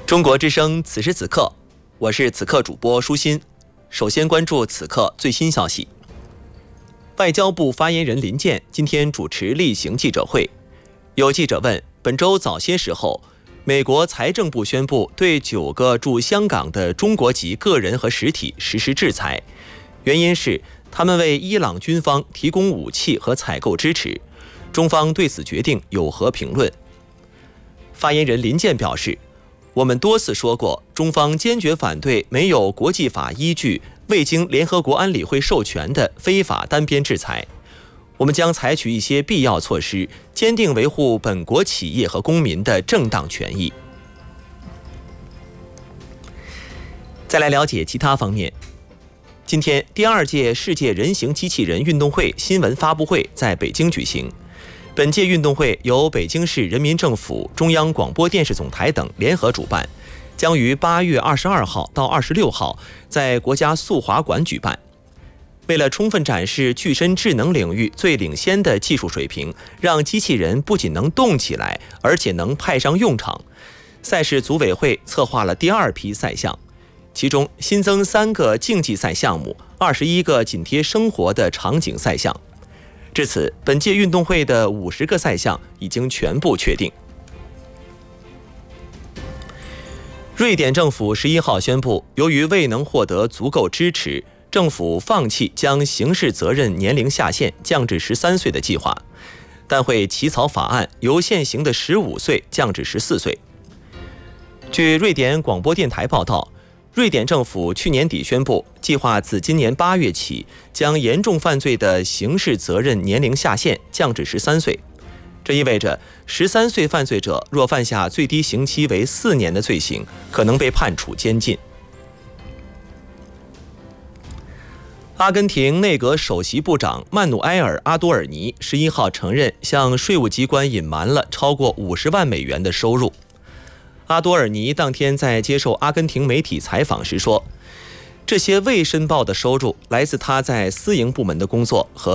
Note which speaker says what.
Speaker 1: 中国之声此时此刻，我是此刻主播舒心。首先关注此刻最新消息。外交部发言人林健今天主持例行记者会，有记者问，本周早些时候，美国财政部宣布对9个驻香港的中国籍个人和实体实施制裁，原因是他们为伊朗军方提供武器和采购支持，中方对此决定有何评论？发言人林健表示，我们多次说过，中方坚决反对没有国际法依据、未经联合国安理会授权的非法单边制裁。我们将采取一些必要措施，坚定维护本国企业和公民的正当权益。再来了解其他方面。今天，第2届世界人形机器人运动会新闻发布会在北京举行。本届运动会由北京市人民政府、中央广播电视总台等联合主办，将于8月22号到26号在国家速滑馆举办。为了充分展示具身智能领域最领先的技术水平，让机器人不仅能动起来，而且能派上用场，赛事组委会策划了第2批赛项，其中新增3个竞技赛项目，21个紧贴生活的场景赛项。至此，本届运动会的50个赛项已经全部确定。瑞典政府11号宣布，由于未能获得足够支持，政府放弃将刑事责任年龄下限降至13岁的计划，但会起草法案，由现行的15岁降至14岁。据瑞典广播电台报道，瑞典政府去年底宣布，计划自今年8月起，将严重犯罪的刑事责任年龄下限降至13岁。这意味着13岁犯罪者若犯下最低刑期为4年的罪行，可能被判处监禁。阿根廷内阁首席部长曼努埃尔·阿多尔尼11号承认，向税务机关隐瞒了超过50万美元的收入。阿多尔尼当天在接受阿根廷媒体采访时说，这些未申报的收入来自他在私营部门的工作和